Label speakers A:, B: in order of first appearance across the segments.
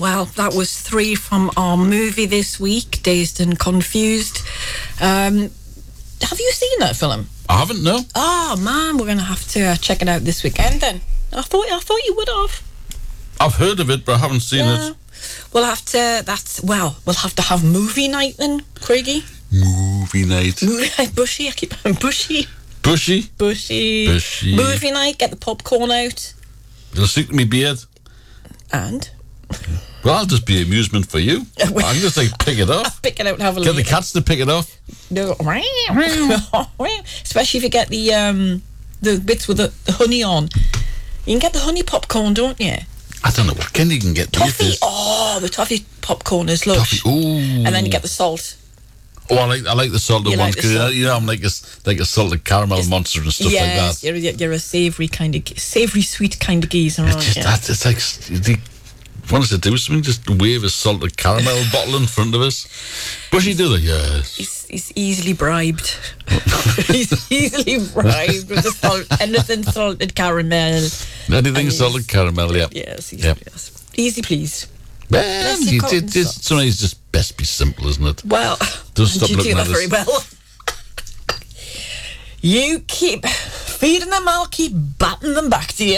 A: Well, that was 3 from our movie this week, Dazed and Confused. Have you seen that film?
B: I haven't, no.
A: Oh, man, we're going to have to check it out this weekend then. I thought you would have.
B: I've heard of it, but I haven't seen it.
A: We'll have to have movie night then, Craigie.
B: Movie night.
A: Bushy, I keep Bushy.
B: Bushy?
A: Bushy. Movie night, get the popcorn out.
B: It'll suit me beard.
A: And?
B: Well, I'll just be amusement for you. I can just pick it up.
A: Pick it out and have a look.
B: Get the cats to pick it up.
A: No. Especially if you get the bits with the honey on. You can get the honey popcorn, don't you?
B: I don't know what kind you can get.
A: Toffee. Oh, the toffee popcorn is lush.
B: Toffee. Ooh.
A: And then you get the salt.
B: Oh, I like the salted ones because I'm like a salted caramel monster and stuff like that.
A: You're a savoury sweet kind of geezer, aren't you?
B: It's like he wants to do something, just wave a salted caramel bottle in front of us. Bushy do that, yes.
A: He's easily bribed. He's easily bribed with anything salted caramel.
B: Anything salted caramel, yeah.
A: Yes. Easy please.
B: Well, sometimes just best be simple, isn't it?
A: Well,
B: don't stop
A: you
B: looking
A: do
B: at
A: that very well. You keep feeding them, I'll keep batting them back to you.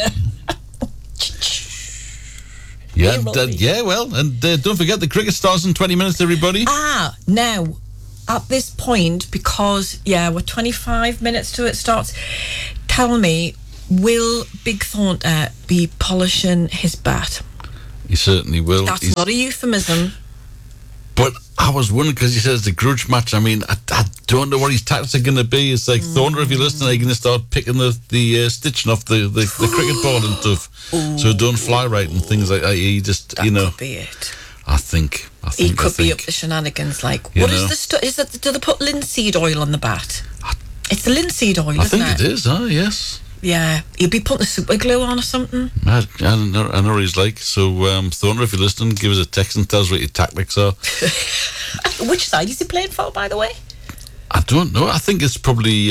B: Well, and don't forget the cricket starts in 20 minutes, everybody.
A: Now, at this point, because, we're 25 minutes to it starts, tell me, will Big Thornton be polishing his bat?
B: He certainly will.
A: That's not a euphemism.
B: But I was wondering, because he says it's a grudge match. I mean, I don't know what his tactics are going to be. It's like, Thornton, if you're listening, are you going to start picking the stitching off the cricket ball and stuff, so it don't fly right and things like that? He just,
A: that could be it.
B: I think
A: he could be up to shenanigans. Like, what is the stuff? Is it? Do they put linseed oil on the bat? It's the linseed oil, isn't it?
B: I think it is. Yes.
A: Yeah, he'll be putting super glue on or something.
B: I know what he's like. So, Thornton, if you're listening, give us a text and tell us what your tactics are.
A: Which side is he playing for, by the way?
B: I don't know. I think it's probably...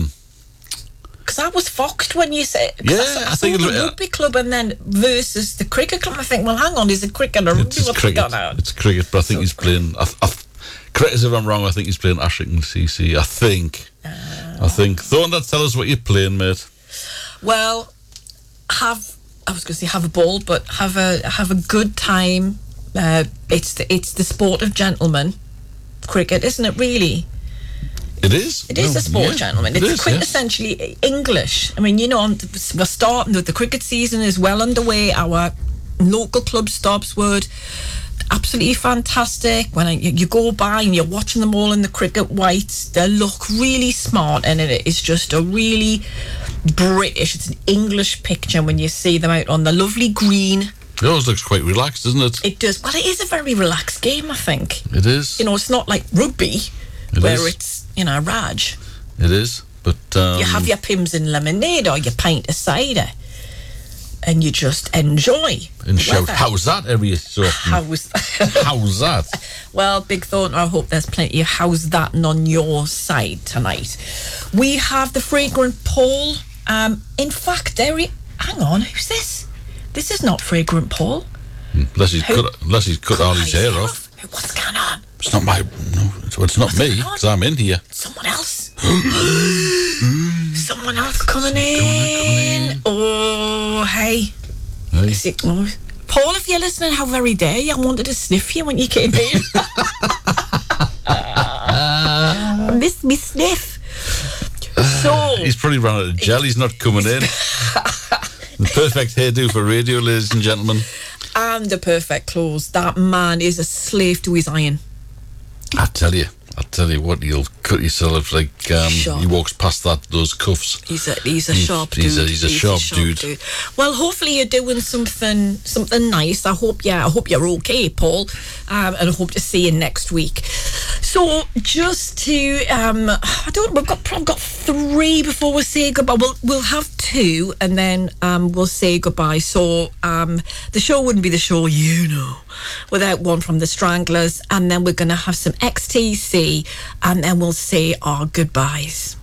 A: Because I was foxed when you said...
B: I think
A: it's the rugby club and then versus the cricket club. I think, well, hang on, is it cricket or rugby?
B: It's cricket. It's cricket, but I think he's playing... Correct us if I'm wrong, I think he's playing Ashington CC. I think. Thornton, tell us what you're playing, mate.
A: Well, have a ball, but have a good time. It's the sport of gentlemen, cricket, isn't it? Really,
B: it is.
A: It is the sport of gentlemen. It's quintessentially English. I mean, we're starting with the cricket season is well underway. Our local club Stobswood, absolutely fantastic. When you go by and you're watching them all in the cricket whites, they look really smart, and it is just a really British, it's an English picture when you see them out on the lovely green.
B: It always looks quite relaxed, doesn't it?
A: It does. Well, it is a very relaxed game, I think.
B: It is.
A: It's not like rugby, it's, Raj.
B: It is, but...
A: you have your Pimm's and lemonade or your pint of cider, and you just enjoy.
B: And shout, how's that every so often? How's that?
A: Well, Big Thornton, I hope there's plenty of how's that on your side tonight. We have the Fragrant Paul. In fact, hang on, who's this? This is not Fragrant Paul.
B: Unless he's cut all his hair off.
A: What's going on?
B: It's not it's not me, because I'm in here.
A: Someone else. Someone else coming in. Oh, hey. Paul, if you're listening, how very dare you? I wanted to sniff you when you came in. I missed me sniff. So
B: he's probably run out of gel. He's not coming in. The perfect hairdo for radio, ladies and gentlemen.
A: And the perfect clothes. That man is a slave to his iron.
B: I tell you what, you'll cut yourself like he walks past those cuffs.
A: He's a sharp dude.
B: He's a sharp dude.
A: Well, hopefully you're doing something nice. I hope you're okay, Paul, and I hope to see you next week. So just to we've got 3 before we say goodbye. We'll have 2 and then we'll say goodbye. So the show wouldn't be the show, without one from the Stranglers, and then we're going to have some XTC, and then we'll say our goodbyes.